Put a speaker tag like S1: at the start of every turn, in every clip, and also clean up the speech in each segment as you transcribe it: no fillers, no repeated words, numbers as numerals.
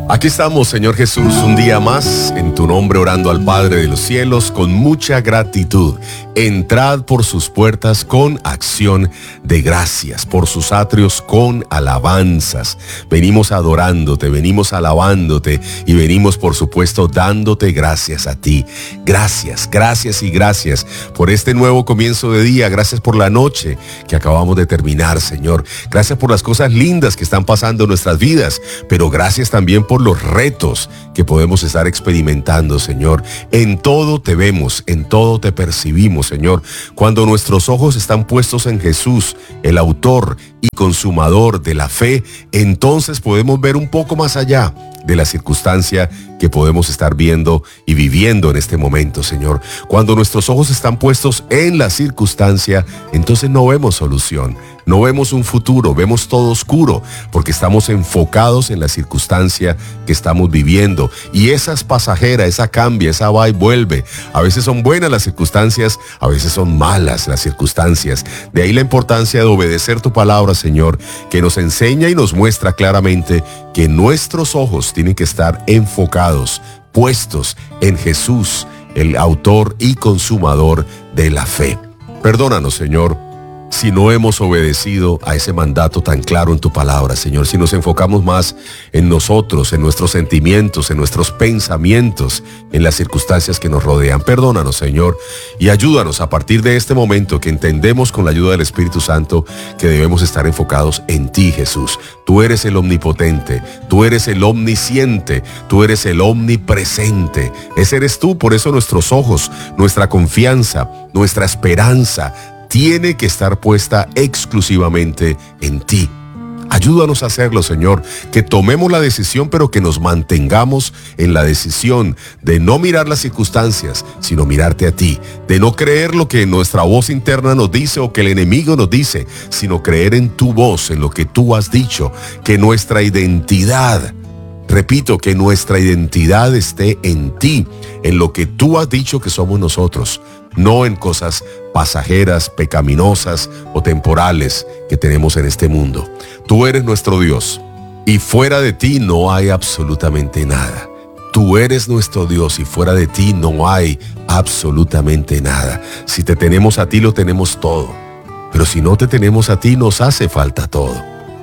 S1: Aquí estamos, Señor Jesús, un día más, en tu nombre orando al Padre de los cielos con mucha gratitud. Entrad por sus puertas con acción de gracias, por sus atrios con alabanzas. Venimos adorándote, venimos alabándote y venimos, por supuesto, dándote gracias a ti. Gracias, gracias y gracias por este nuevo comienzo de día. Gracias por la noche que acabamos de terminar, Señor. Gracias por las cosas lindas que están pasando en nuestras vidas, pero gracias también por los retos que podemos estar experimentando, Señor. En todo te vemos, en todo te percibimos, Señor. Cuando nuestros ojos están puestos en Jesús, el autor y consumador de la fe, entonces podemos ver un poco más allá de la circunstancia que podemos estar viendo y viviendo en este momento, Señor. Cuando nuestros ojos están puestos en la circunstancia, entonces no vemos solución, no vemos un futuro, vemos todo oscuro, porque estamos enfocados en la circunstancia que estamos viviendo. Y esa es pasajera, esa cambia, esa va y vuelve. A veces son buenas las circunstancias, a veces son malas las circunstancias. De ahí la importancia de obedecer tu palabra, Señor, que nos enseña y nos muestra claramente que nuestros ojos tienen que estar enfocados, puestos en Jesús, el autor y consumador de la fe. Perdónanos, Señor, si no hemos obedecido a ese mandato tan claro en tu palabra, Señor, si nos enfocamos más en nosotros, en nuestros sentimientos, en nuestros pensamientos, en las circunstancias que nos rodean. Perdónanos, Señor, y ayúdanos a partir de este momento que entendemos con la ayuda del Espíritu Santo que debemos estar enfocados en ti, Jesús. Tú eres el omnipotente, tú eres el omnisciente, tú eres el omnipresente. Ese eres tú, por eso nuestros ojos, nuestra confianza, nuestra esperanza tiene que estar puesta exclusivamente en ti. Ayúdanos a hacerlo, Señor, que tomemos la decisión, pero que nos mantengamos en la decisión de no mirar las circunstancias, sino mirarte a ti, de no creer lo que nuestra voz interna nos dice o que el enemigo nos dice, sino creer en tu voz, en lo que tú has dicho, que nuestra identidad, repito, que nuestra identidad esté en ti, en lo que tú has dicho que somos nosotros, no en cosas pasajeras, pecaminosas o temporales que tenemos en este mundo. Tú eres nuestro Dios y fuera de ti no hay absolutamente nada. Tú eres nuestro Dios y fuera de ti no hay absolutamente nada. Si te tenemos a ti, lo tenemos todo. Pero si no te tenemos a ti, nos hace falta todo.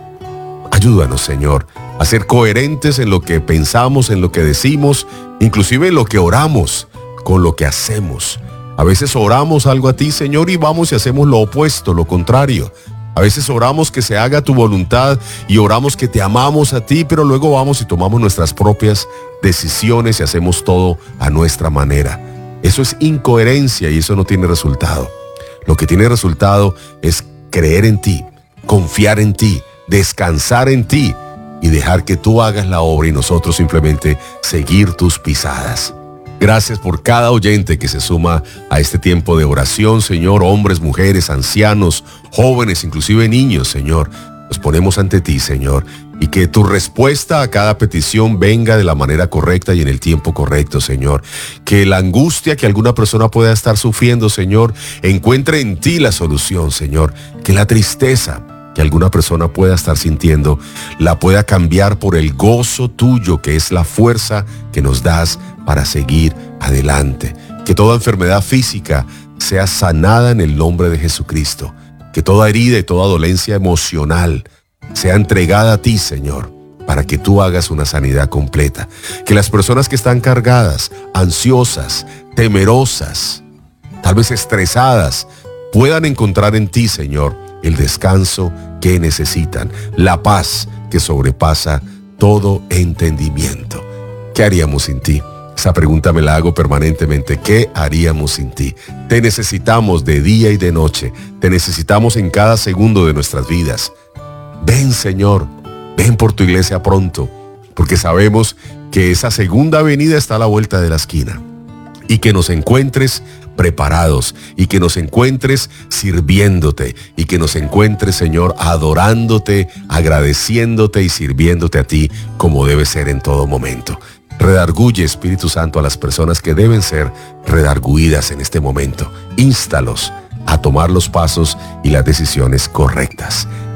S1: Ayúdanos, Señor, a ser coherentes en lo que pensamos, en lo que decimos, inclusive en lo que oramos, con lo que hacemos. A veces oramos algo a ti, Señor, y vamos y hacemos lo opuesto, lo contrario. A veces oramos que se haga tu voluntad y oramos que te amamos a ti, pero luego vamos y tomamos nuestras propias decisiones y hacemos todo a nuestra manera. Eso es incoherencia y eso no tiene resultado. Lo que tiene resultado es creer en ti, confiar en ti, descansar en ti y dejar que tú hagas la obra y nosotros simplemente seguir tus pisadas. Gracias por cada oyente que se suma a este tiempo de oración, Señor, hombres, mujeres, ancianos, jóvenes, inclusive niños, Señor. Nos ponemos ante ti, Señor, y que tu respuesta a cada petición venga de la manera correcta y en el tiempo correcto, Señor. Que la angustia que alguna persona pueda estar sufriendo, Señor, encuentre en ti la solución, Señor. Que la tristeza que alguna persona pueda estar sintiendo la pueda cambiar por el gozo tuyo, que es la fuerza que nos das para seguir adelante. Que toda enfermedad física sea sanada en el nombre de Jesucristo. Que toda herida y toda dolencia emocional sea entregada a ti, Señor, para que tú hagas una sanidad completa. Que las personas que están cargadas, ansiosas, temerosas, tal vez estresadas, puedan encontrar en ti, Señor, el descanso que necesitan, la paz que sobrepasa todo entendimiento. ¿Qué haríamos sin ti? Esa pregunta me la hago permanentemente. ¿Qué haríamos sin ti? Te necesitamos de día y de noche. Te necesitamos en cada segundo de nuestras vidas. Ven, Señor, ven por tu iglesia pronto, porque sabemos que esa segunda venida está a la vuelta de la esquina. Y que nos encuentres preparados y que nos encuentres sirviéndote y que nos encuentres, Señor, adorándote, agradeciéndote y sirviéndote a ti como debe ser en todo momento. Redarguye, Espíritu Santo, a las personas que deben ser redarguidas en este momento.Ínstalos a tomar los pasos y las decisiones correctas.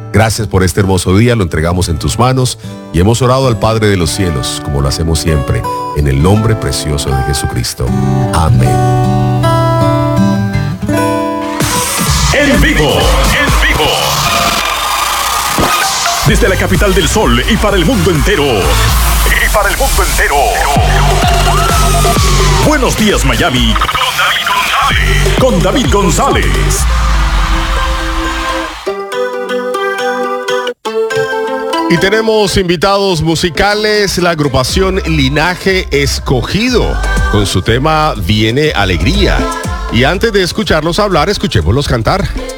S1: Gracias por este hermoso día, lo entregamos en tus manos y hemos orado al Padre de los cielos, como lo hacemos siempre, en el nombre precioso de Jesucristo. Amén.
S2: En vivo. Desde la capital del sol y para el mundo entero. Buenos días, Miami. Con David González.
S1: Y tenemos invitados musicales, la agrupación Linaje Escogido, con su tema Viene Alegría. Y antes de escucharlos hablar, escuchémoslos cantar.